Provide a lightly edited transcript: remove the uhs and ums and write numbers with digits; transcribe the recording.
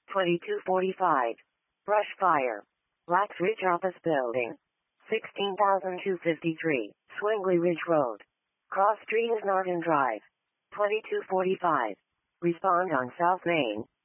2245. Brush fire. Blacks Ridge Office Building. 16,253. Swingley Ridge Road. Cross Street is Norton Drive. 2245. Respond on South Main.